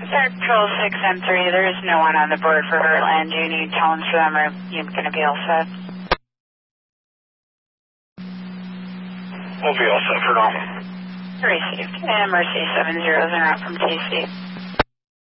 Control 6M3, there is no one on the board for Heartland. Do you need tones for them, or you're going to be all set? We'll be all set for now. Received. And Mercy 70 is en route from TC.